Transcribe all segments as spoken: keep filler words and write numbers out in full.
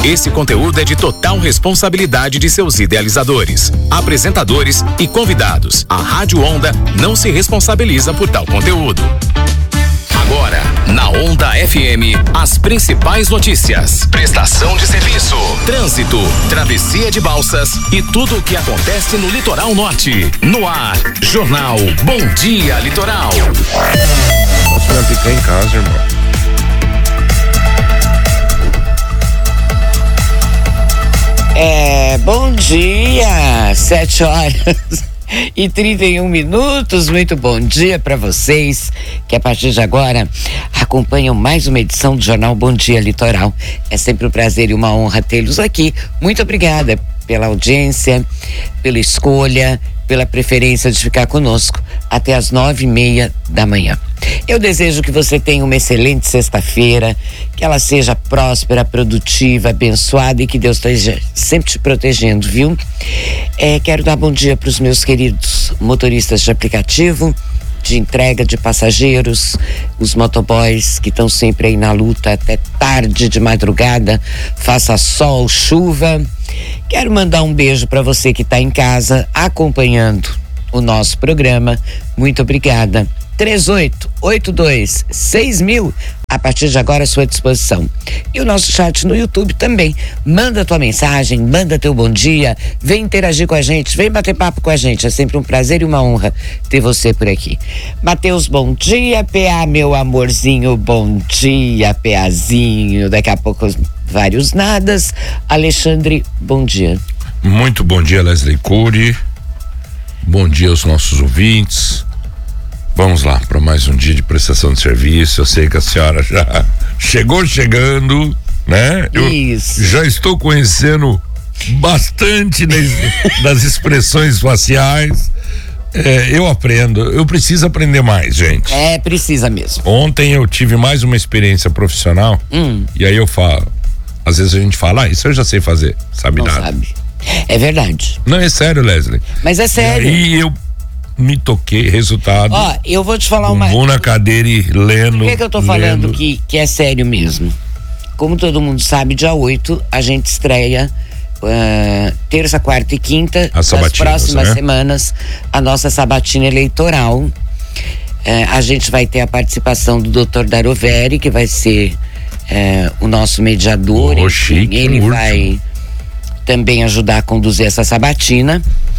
Esse conteúdo é de total responsabilidade de seus idealizadores, apresentadores e convidados. A Rádio Onda não se responsabiliza por tal conteúdo. Agora, na Onda F M, as principais notícias, prestação de serviço, trânsito, travessia de balsas e tudo o que acontece no litoral norte. No ar, Jornal Bom Dia Litoral. Posso me aplicar em casa, irmão? É, bom dia, sete horas e trinta e um minutos, muito bom dia para vocês que a partir de agora acompanham mais uma edição do Jornal Bom Dia Litoral. É sempre um prazer e uma honra tê-los aqui. Muito obrigada pela audiência, pela escolha, pela preferência de ficar conosco até as nove e meia da manhã. Eu desejo que você tenha uma excelente sexta-feira, que ela seja próspera, produtiva, abençoada e que Deus esteja sempre te protegendo, viu? É, quero dar bom dia para os meus queridos motoristas de aplicativo, de entrega de passageiros, os motoboys que estão sempre aí na luta até tarde de madrugada, faça sol, chuva. Quero mandar um beijo para você que está em casa acompanhando o nosso programa. Muito obrigada. três oito oito dois seis mil, a partir de agora à sua disposição. E o nosso chat no YouTube também. Manda tua mensagem, manda teu bom dia, vem interagir com a gente, vem bater papo com a gente. É sempre um prazer e uma honra ter você por aqui. Mateus, bom dia. P A, meu amorzinho, bom dia, Peazinho. Daqui a pouco vários nadas. Alexandre, bom dia. Muito bom dia, Leslie Cury. Bom dia aos nossos ouvintes. Vamos lá para mais um dia de prestação de serviço. Eu sei que a senhora já chegou chegando, né? Eu Isso. já estou conhecendo bastante das, das expressões faciais. É, eu aprendo, eu preciso aprender mais, gente. É, precisa mesmo. Ontem eu tive mais uma experiência profissional Hum. e aí eu falo, às vezes a gente fala, ah, isso eu já sei fazer, sabe Não nada. sabe. É verdade. Não, é sério, Leslie. Mas é sério. E aí eu me toquei, resultado. Ó, eu vou te falar uma. Vou na cadeira e lendo. Por que, que eu tô falando lendo. que, que é sério mesmo? Como todo mundo sabe, dia oito a gente estreia uh, terça, quarta e quinta As das sabatinas, próximas né? semanas a nossa sabatina eleitoral. Uh, a gente vai ter a participação do doutor Daroveri, que vai ser uh, o nosso mediador. Oh, enfim, chique, ele último. vai também ajudar a conduzir essa sabatina.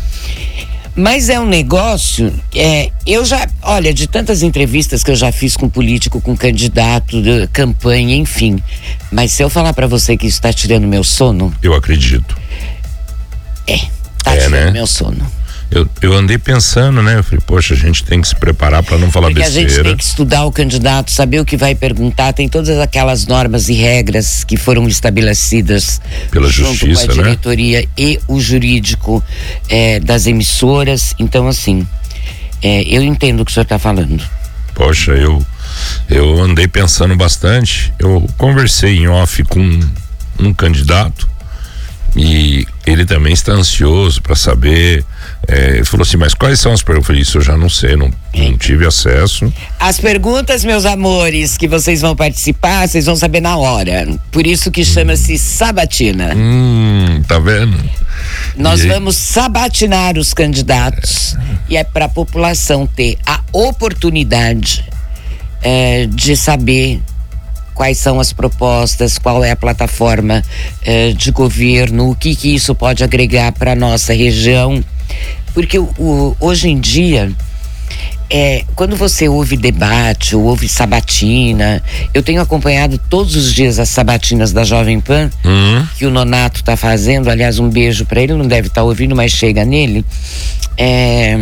Mas é um negócio, é, eu já, olha, de tantas entrevistas que eu já fiz com político, com candidato, de campanha, enfim. Mas se eu falar pra você que isso tá tirando meu sono, Eu acredito. é, tá É, tirando né? meu sono. Eu, eu andei pensando, né? Eu falei, poxa, a gente tem que se preparar para não falar Porque besteira. a gente tem que estudar o candidato, saber o que vai perguntar, tem todas aquelas normas e regras que foram estabelecidas Pela junto justiça, com a né? diretoria e o jurídico é, das emissoras. Então, assim, é, eu entendo o que o senhor está falando. Poxa, eu, eu andei pensando bastante. Eu conversei em off com um, um candidato e ele também está ansioso para saber. É, ele falou assim, mas quais são as perguntas? Eu falei, isso eu já não sei, não, não tive acesso. As perguntas, meus amores, que vocês vão participar, vocês vão saber na hora. Por isso que chama-se sabatina. Hum, tá vendo? Nós E aí? vamos sabatinar os candidatos e é para a população ter a oportunidade é, de saber quais são as propostas, qual é a plataforma é, de governo, o que que isso pode agregar para a nossa região. Porque o, o, hoje em dia, é, quando você ouve debate, ou ouve sabatina, eu tenho acompanhado todos os dias as sabatinas da Jovem Pan, Hum. que o Nonato tá fazendo, aliás, um beijo para ele, não deve estar tá ouvindo, mas chega nele. É,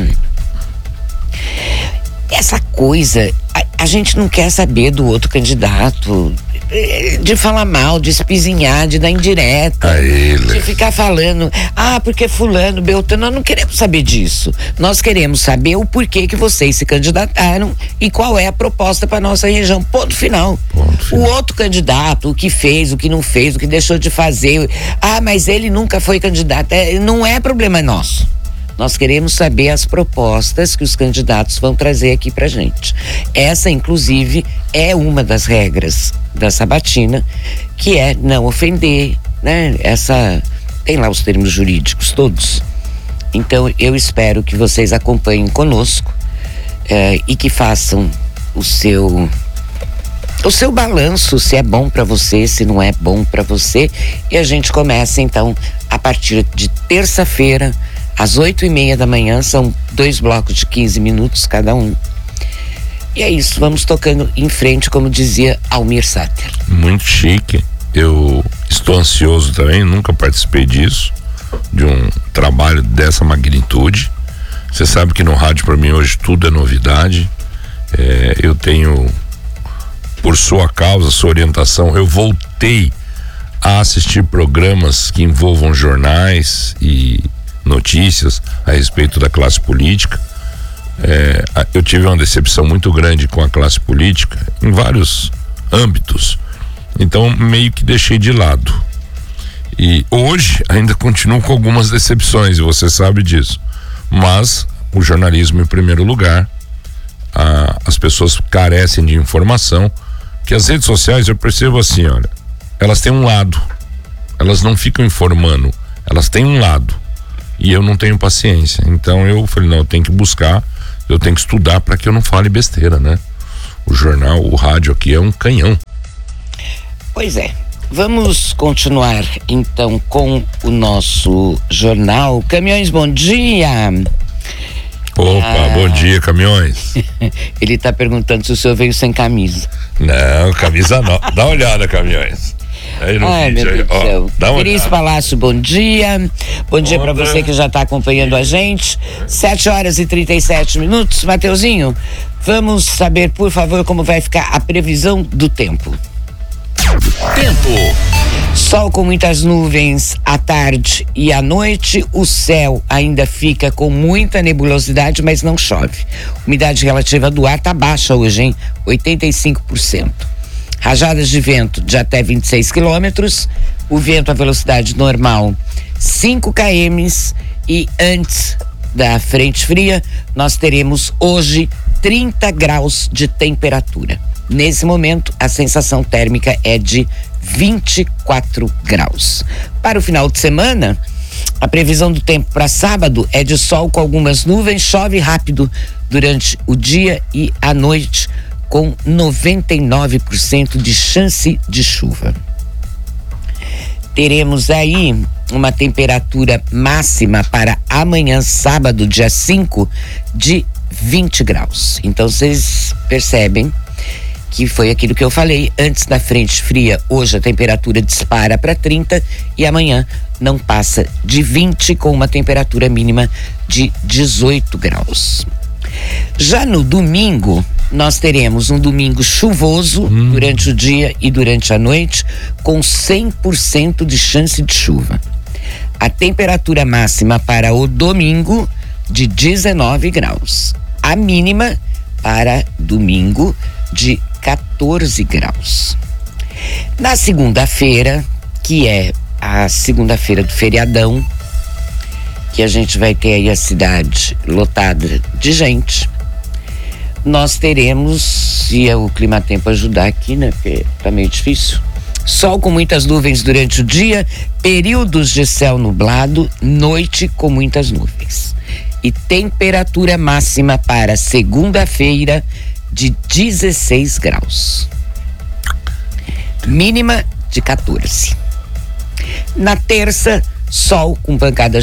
essa coisa, a, a gente não quer saber do outro candidato, de falar mal, de espizinhar, de dar indireta, A ele. de ficar falando, ah, porque fulano, Beltrano, nós não queremos saber disso. Nós queremos saber o porquê que vocês se candidataram e qual é a proposta para nossa região. Ponto final. Ponto final. O outro candidato, o que fez, o que não fez, o que deixou de fazer, ah, mas ele nunca foi candidato, é, não é problema nosso. Nós queremos saber as propostas que os candidatos vão trazer aqui pra gente. Essa, inclusive, é uma das regras da sabatina, que é não ofender, né? Essa, tem lá os termos jurídicos todos. Então eu espero que vocês acompanhem conosco eh, e que façam o seu o seu balanço, se é bom para você, se não é bom para você, e a gente começa então a partir de terça-feira às oito e meia da manhã. São dois blocos de quinze minutos cada um. E é isso, vamos tocando em frente, como dizia Almir Sater. Muito chique. Eu estou ansioso também, nunca participei disso, de um trabalho dessa magnitude. Você sabe que no rádio para mim hoje tudo é novidade. É, eu tenho, por sua causa, sua orientação, eu voltei a assistir programas que envolvam jornais e notícias a respeito da classe política. É, eu tive uma decepção muito grande com a classe política em vários âmbitos, então meio que deixei de lado, e hoje ainda continuo com algumas decepções, e você sabe disso, mas o jornalismo em primeiro lugar. A, as pessoas carecem de informação, que as redes sociais, eu percebo assim, olha, elas têm um lado, elas não ficam informando, elas têm um lado, e eu não tenho paciência. Então eu falei, não, eu tenho que buscar, eu tenho que estudar para que eu não fale besteira, né? O jornal, o rádio aqui é um canhão. Pois é, vamos continuar então com o nosso jornal. Caminhões, bom dia. Opa, ah, bom dia, Caminhões. Ele tá perguntando se o senhor veio sem camisa. Não, camisa não. Dá uma olhada, Caminhões. Aí no Ai, vídeo, meu Deus ó, do céu. dá uma Cris olhada. Palácio, bom dia. Bom dia para você que já está acompanhando a gente. sete horas e trinta e sete minutos. Mateuzinho, vamos saber, por favor, como vai ficar a previsão do tempo. Tempo. Sol com muitas nuvens à tarde e à noite. O céu ainda fica com muita nebulosidade, mas não chove. Umidade relativa do ar tá baixa hoje, hein? oitenta e cinco por cento. Rajadas de vento de até vinte e seis quilômetros. O vento à velocidade normal cinco quilômetros. E antes da frente fria, nós teremos hoje trinta graus de temperatura. Nesse momento, a sensação térmica é de vinte e quatro graus. Para o final de semana, a previsão do tempo para sábado é de sol com algumas nuvens, chove rápido durante o dia e a noite, com noventa e nove por cento de chance de chuva. Teremos aí uma temperatura máxima para amanhã, sábado, dia cinco, de vinte graus. Então vocês percebem que foi aquilo que eu falei antes da frente fria. Hoje a temperatura dispara para trinta e amanhã não passa de vinte, com uma temperatura mínima de dezoito graus. Já no domingo, nós teremos um domingo chuvoso hum. durante o dia e durante a noite, com cem por cento de chance de chuva. A temperatura máxima para o domingo de dezenove graus. A mínima para domingo de quatorze graus. Na segunda-feira, que é a segunda-feira do feriadão, que a gente vai ter aí a cidade lotada de gente, nós teremos, se o clima-tempo ajudar aqui, né, porque tá meio difícil, sol com muitas nuvens durante o dia, períodos de céu nublado, noite com muitas nuvens. E temperatura máxima para segunda-feira de dezesseis graus. Mínima de quatorze. Na terça, sol com pancadas